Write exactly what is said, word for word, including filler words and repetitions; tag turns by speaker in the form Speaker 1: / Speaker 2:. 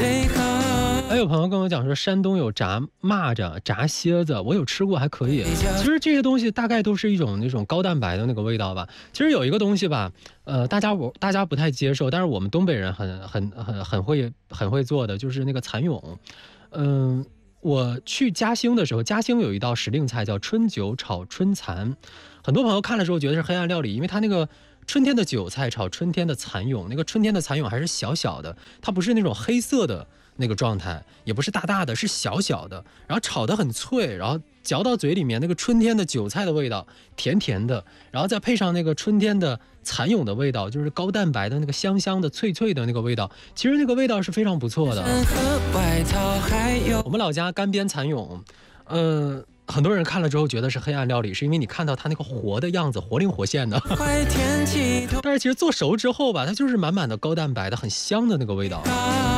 Speaker 1: 还有朋友跟我讲说，山东有炸蚂蚱、炸蝎子，我有吃过，还可以。其实这些东西大概都是一种那种高蛋白的那个味道吧。其实有一个东西吧，呃，大家我大家不太接受，但是我们东北人很很很很会很会做的，就是那个蚕蛹。嗯、呃，我去嘉兴的时候，嘉兴有一道时令菜叫春韭炒春蚕，很多朋友看了之后觉得是黑暗料理，因为它那个。春天的韭菜炒春天的蚕蛹，那个春天的蚕蛹还是小小的，它不是那种黑色的那个状态，也不是大大的，是小小的，然后炒得很脆，然后嚼到嘴里面那个春天的韭菜的味道，甜甜的，然后再配上那个春天的蚕蛹的味道，就是高蛋白的那个香香的脆脆的那个味道，其实那个味道是非常不错的。我们老家干煸蚕蛹，呃。很多人看了之后觉得是黑暗料理，是因为你看到它那个活的样子，活灵活现的。但是其实做熟之后吧，它就是满满的高蛋白的，很香的那个味道。